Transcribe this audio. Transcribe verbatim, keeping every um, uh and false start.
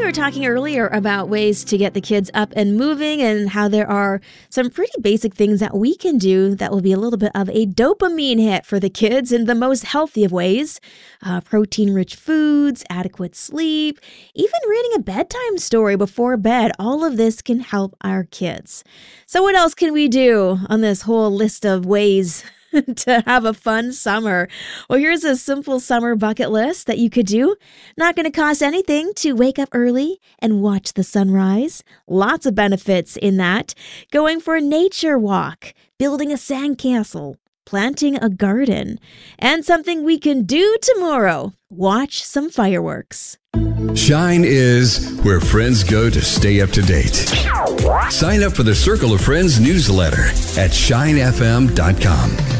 were talking earlier about ways to get the kids up and moving and how there are some pretty basic things that we can do that will be a little bit of a dopamine hit for the kids in the most healthy of ways. Uh, protein-rich foods, adequate sleep, even reading a bedtime story before bed. All of this can help our kids. So what else can we do on this whole list of ways to have a fun summer? Well, here's a simple summer bucket list that you could do. Not going to cost anything to wake up early and watch the sunrise. Lots of benefits in that. Going for a nature walk, building a sandcastle, planting a garden, and something we can do tomorrow, watch some fireworks. Shine is where friends go to stay up to date. Sign up for the Circle of Friends newsletter at shine f m dot com.